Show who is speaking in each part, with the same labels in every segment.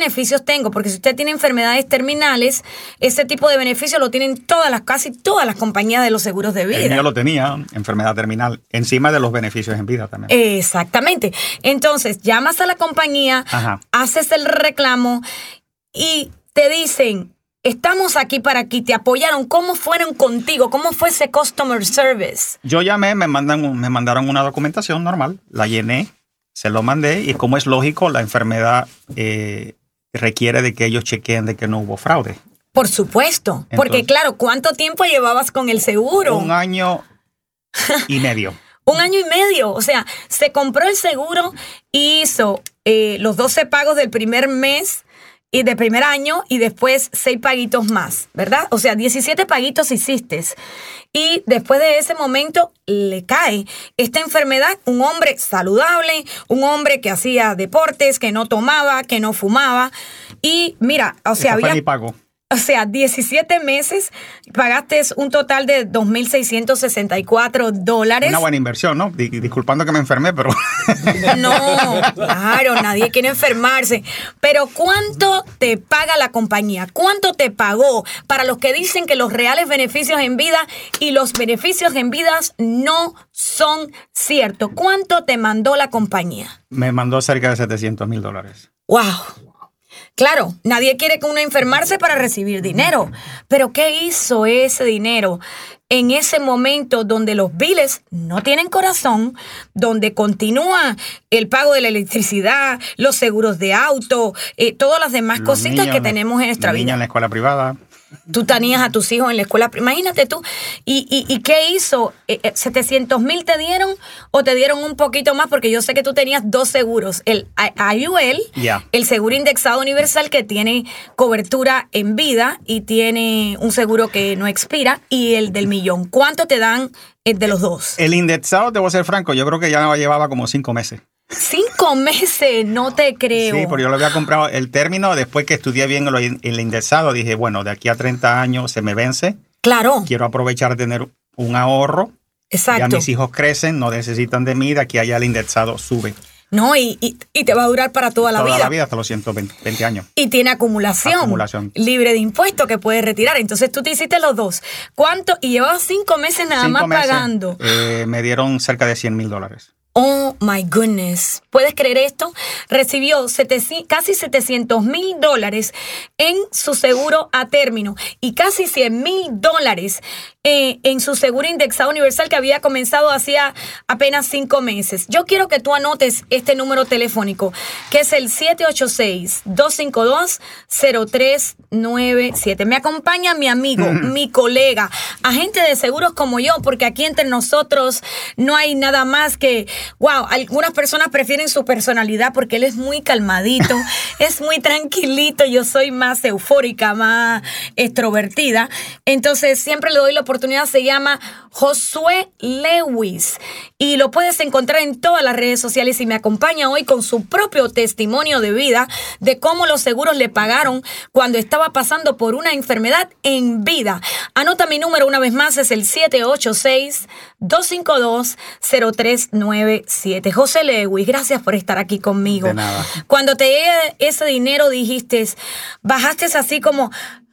Speaker 1: beneficios tengo? Porque si usted tiene enfermedades terminales, ese tipo de beneficios lo tienen casi todas las compañías de los seguros de vida.
Speaker 2: El mío lo tenía, enfermedad terminal, encima de los beneficios en vida también.
Speaker 1: Exactamente. Entonces, llamas a la compañía, haces el reclamo y te dicen, estamos aquí para ti, te apoyaron. ¿Cómo fueron contigo? ¿Cómo fue ese customer service?
Speaker 2: Yo llamé, me mandaron una documentación normal, la llené, se lo mandé y como es lógico, la enfermedad requiere de que ellos chequeen de que no hubo fraude.
Speaker 1: Por supuesto. Entonces, porque claro, ¿cuánto tiempo llevabas con el seguro?
Speaker 2: 1 año y medio.
Speaker 1: 1 año y medio. O sea, se compró el seguro y hizo los 12 pagos del primer mes y del primer año y después 6 paguitos más, ¿verdad? O sea, 17 paguitos hiciste. Y después de ese momento le cae esta enfermedad, un hombre saludable, un hombre que hacía deportes, que no tomaba, que no fumaba. Y mira, o sea,
Speaker 2: había... mi pago.
Speaker 1: O sea, 17 meses, pagaste un total de $2,664.
Speaker 2: Una buena inversión, ¿no? Disculpando que me enfermé, pero...
Speaker 1: No, claro, nadie quiere enfermarse. Pero ¿cuánto te paga la compañía? ¿Cuánto te pagó? Para los que dicen que los reales beneficios en vida y los beneficios en vidas no son ciertos. ¿Cuánto te mandó la compañía?
Speaker 2: Me mandó cerca de $700,000.
Speaker 1: ¡Wow! Claro, nadie quiere que uno enfermarse para recibir dinero. Pero ¿qué hizo ese dinero en ese momento donde los biles no tienen corazón, donde continúa el pago de la electricidad, los seguros de auto, todas las demás cositas que tenemos en nuestra vida?
Speaker 2: En la escuela privada.
Speaker 1: Tú tenías a tus hijos en la escuela. Imagínate tú. ¿Y qué hizo? ¿700,000 te dieron o te dieron un poquito más? Porque yo sé que tú tenías 2 seguros. El IUL, el seguro indexado universal que tiene cobertura en vida y tiene un seguro que no expira, y el del millón. ¿Cuánto te dan de los dos?
Speaker 2: El indexado, te voy a ser franco, yo creo que ya llevaba como 5 meses.
Speaker 1: 5 meses, no te creo.
Speaker 2: Sí, porque yo lo había comprado el término, después que estudié bien el indexado, dije, bueno, de aquí a 30 años se me vence.
Speaker 1: Claro.
Speaker 2: Quiero aprovechar de tener un ahorro.
Speaker 1: Exacto.
Speaker 2: Ya mis hijos crecen, no necesitan de mí, de aquí a allá el indexado sube.
Speaker 1: No, y te va a durar para toda la vida.
Speaker 2: Toda la vida, hasta los 120 años.
Speaker 1: Y tiene acumulación. Libre de impuestos que puedes retirar. Entonces tú te hiciste los dos. ¿Cuánto? Y llevabas 5 meses nada más pagando.
Speaker 2: Me dieron cerca de $100,000.
Speaker 1: Oh, my goodness. ¿Puedes creer esto? Recibió casi $700,000 en su seguro a término y casi $100,000 en su seguro indexado universal que había comenzado hacía apenas 5 meses. Yo quiero que tú anotes este número telefónico, que es el 786-252-0397. Me acompaña mi amigo, mi colega, agente de seguros como yo, porque aquí entre nosotros no hay nada más que... Wow, algunas personas prefieren su personalidad porque él es muy calmadito, es muy tranquilito, yo soy más eufórica, más extrovertida. Entonces siempre le doy la oportunidad. Se llama Josué Lewis y lo puedes encontrar en todas las redes sociales y me acompaña hoy con su propio testimonio de vida de cómo los seguros le pagaron cuando estaba pasando por una enfermedad en vida. Anota mi número una vez más, es el 786-252-0397. José Lewis, gracias por estar aquí conmigo.
Speaker 2: De nada.
Speaker 1: Cuando te llegue ese dinero dijiste, bajaste así como...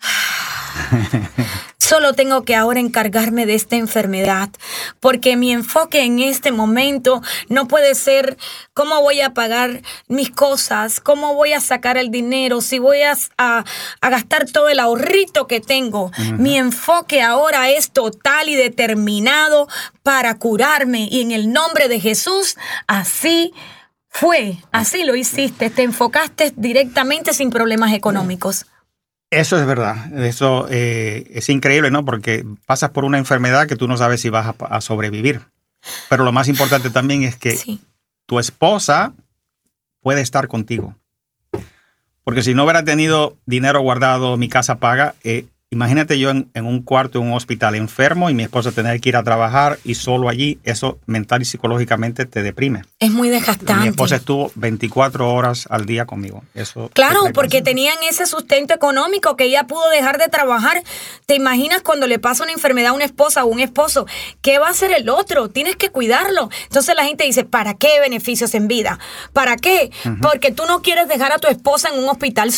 Speaker 1: Solo tengo que ahora encargarme de esta enfermedad, porque mi enfoque en este momento no puede ser cómo voy a pagar mis cosas, cómo voy a sacar el dinero, si voy a gastar todo el ahorrito que tengo. Uh-huh. Mi enfoque ahora es total y determinado para curarme, y en el nombre de Jesús, así fue, así lo hiciste, te enfocaste directamente sin problemas económicos.
Speaker 2: Eso es verdad, eso es increíble, ¿no? Porque pasas por una enfermedad que tú no sabes si vas a sobrevivir. Pero lo más importante también es que tu esposa puede estar contigo. Porque si no hubiera tenido dinero guardado, mi casa paga, imagínate yo en un cuarto en un hospital enfermo y mi esposa tener que ir a trabajar y solo allí, eso mental y psicológicamente te deprime.
Speaker 1: Es muy desgastante.
Speaker 2: Mi esposa estuvo 24 horas al día conmigo. Eso
Speaker 1: claro, porque tenían ese sustento económico que ella pudo dejar de trabajar. ¿Te imaginas cuando le pasa una enfermedad a una esposa o un esposo? ¿Qué va a hacer el otro? Tienes que cuidarlo. Entonces la gente dice, ¿para qué beneficios en vida? ¿Para qué? Uh-huh. Porque tú no quieres dejar a tu esposa en un hospital